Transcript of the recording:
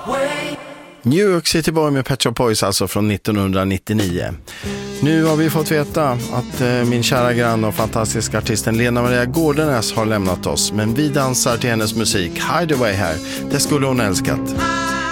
New York City Boy med Pet Shop Boys, alltså från 1999. Nu har vi fått veta att min kära grann och fantastiska artisten Lena Maria Gårdenäs har lämnat oss. Men vi dansar till hennes musik. Hideaway här, det skulle hon älskat.